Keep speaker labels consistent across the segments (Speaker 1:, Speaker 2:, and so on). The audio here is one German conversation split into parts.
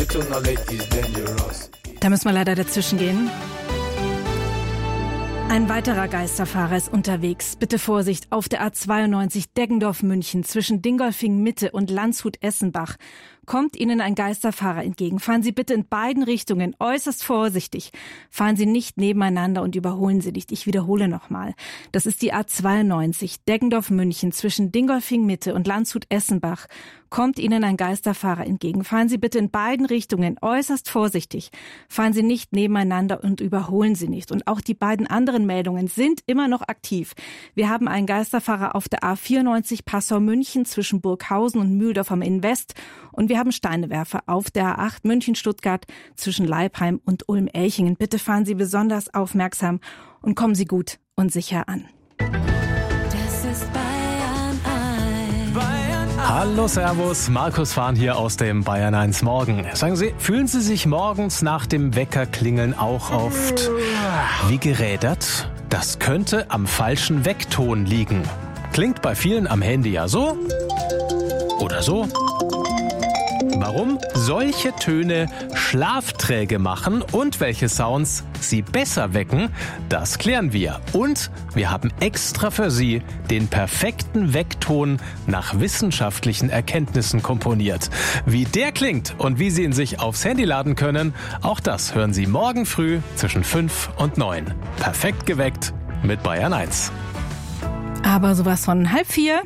Speaker 1: Little knowledge is dangerous.
Speaker 2: Da müssen wir leider dazwischen gehen. Ein weiterer Geisterfahrer ist unterwegs. Bitte Vorsicht auf der A92 Deggendorf-München zwischen Dingolfing-Mitte und Landshut-Essenbach. Kommt Ihnen ein Geisterfahrer entgegen, fahren Sie bitte in beiden Richtungen äußerst vorsichtig. Fahren Sie nicht nebeneinander und überholen Sie nicht. Ich wiederhole nochmal. Das ist die A92 Deggendorf-München zwischen Dingolfing-Mitte und Landshut-Essenbach. Kommt Ihnen ein Geisterfahrer entgegen, fahren Sie bitte in beiden Richtungen äußerst vorsichtig. Fahren Sie nicht nebeneinander und überholen Sie nicht. Und auch die beiden anderen Meldungen sind immer noch aktiv. Wir haben einen Geisterfahrer auf der A94 Passau-München zwischen Burghausen und Mühldorf am Inn-West. Und wir haben Steinewerfer auf der A8 München-Stuttgart zwischen Leipheim und Ulm-Elchingen. Bitte fahren Sie besonders aufmerksam und kommen Sie gut und sicher an.
Speaker 3: Das ist Bayern 1.
Speaker 4: Hallo, Servus, Markus Fahn hier aus dem Bayern 1 Morgen. Sagen Sie, fühlen Sie sich morgens nach dem Weckerklingeln auch oft wie gerädert? Das könnte am falschen Weckton liegen. Klingt bei vielen am Handy ja so oder so. Warum solche Töne schlafträge machen und welche Sounds sie besser wecken, das klären wir. Und wir haben extra für Sie den perfekten Weckton nach wissenschaftlichen Erkenntnissen komponiert. Wie der klingt und wie Sie ihn sich aufs Handy laden können, auch das hören Sie morgen früh zwischen 5 und 9. Perfekt geweckt mit Bayern 1.
Speaker 2: Aber sowas von 3:30.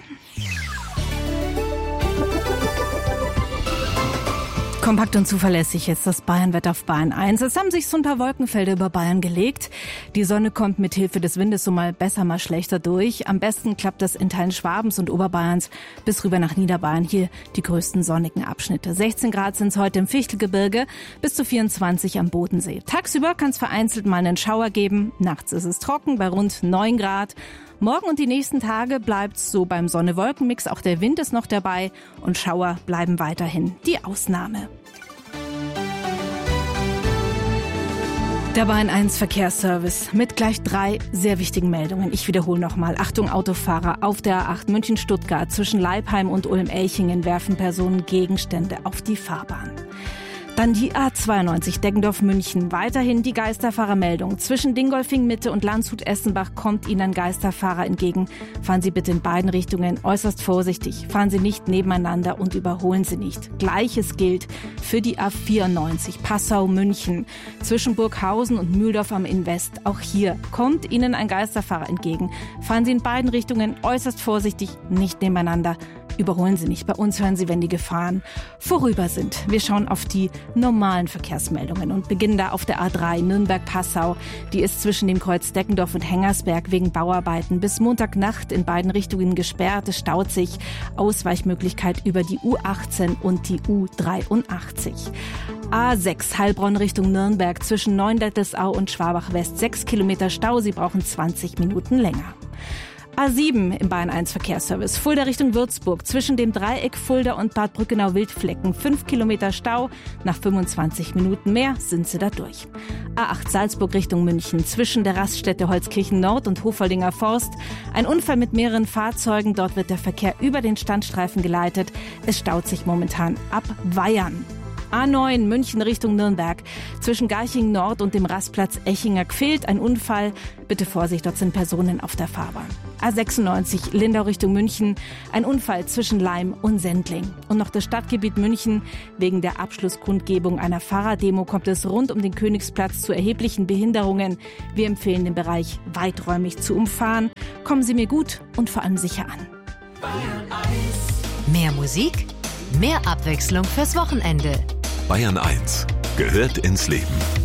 Speaker 2: Kompakt und zuverlässig jetzt das Bayernwetter auf Bayern 1. Es haben sich so ein paar Wolkenfelder über Bayern gelegt. Die Sonne kommt mit Hilfe des Windes so mal besser, mal schlechter durch. Am besten klappt das in Teilen Schwabens und Oberbayerns bis rüber nach Niederbayern. Hier die größten sonnigen Abschnitte. 16 Grad sind es heute im Fichtelgebirge, bis zu 24 am Bodensee. Tagsüber kann es vereinzelt mal einen Schauer geben. Nachts ist es trocken bei rund 9 Grad. Morgen und die nächsten Tage bleibt's so beim Sonne-Wolken-Mix. Auch der Wind ist noch dabei und Schauer bleiben weiterhin die Ausnahme. Der Bayern 1 Verkehrsservice mit gleich 3 sehr wichtigen Meldungen. Ich wiederhole nochmal. Achtung Autofahrer, auf der A8 München-Stuttgart zwischen Leipheim und Ulm-Elchingen werfen Personen Gegenstände auf die Fahrbahn. Dann die A92 Deggendorf-München. Weiterhin die Geisterfahrermeldung. Zwischen Dingolfing-Mitte und Landshut-Essenbach kommt Ihnen ein Geisterfahrer entgegen. Fahren Sie bitte in beiden Richtungen äußerst vorsichtig. Fahren Sie nicht nebeneinander und überholen Sie nicht. Gleiches gilt für die A94 Passau-München. Zwischen Burghausen und Mühldorf am Inn-West. Auch hier kommt Ihnen ein Geisterfahrer entgegen. Fahren Sie in beiden Richtungen äußerst vorsichtig, nicht nebeneinander. Überholen Sie nicht. Bei uns hören Sie, wenn die Gefahren vorüber sind. Wir schauen auf die normalen Verkehrsmeldungen und beginnen da auf der A3 Nürnberg-Passau. Die ist zwischen dem Kreuz Deckendorf und Hengersberg wegen Bauarbeiten bis Montagnacht in beiden Richtungen gesperrt. Es staut sich. Ausweichmöglichkeit über die U18 und die U83. A6 Heilbronn Richtung Nürnberg zwischen Neuendettelsau und Schwabach-West. 6 Kilometer Stau. Sie brauchen 20 Minuten länger. A7 im Bayern 1 Verkehrsservice. Fulda Richtung Würzburg. Zwischen dem Dreieck Fulda und Bad Brückenau-Wildflecken. 5 Kilometer Stau. Nach 25 Minuten mehr sind Sie da durch. A8 Salzburg Richtung München. Zwischen der Raststätte Holzkirchen Nord und Hofoldinger Forst. Ein Unfall mit mehreren Fahrzeugen. Dort wird der Verkehr über den Standstreifen geleitet. Es staut sich momentan ab Weyern. A9 München Richtung Nürnberg. Zwischen Garching Nord und dem Rastplatz Echinger Gfildt ein Unfall. Bitte Vorsicht, dort sind Personen auf der Fahrbahn. A96 Lindau Richtung München. Ein Unfall zwischen Leim und Sendling. Und noch das Stadtgebiet München. Wegen der Abschlusskundgebung einer Fahrraddemo kommt es rund um den Königsplatz zu erheblichen Behinderungen. Wir empfehlen den Bereich weiträumig zu umfahren. Kommen Sie mir gut und vor allem sicher an.
Speaker 3: Bayern 1. Mehr Musik, mehr Abwechslung fürs Wochenende.
Speaker 5: Bayern 1 gehört ins Leben.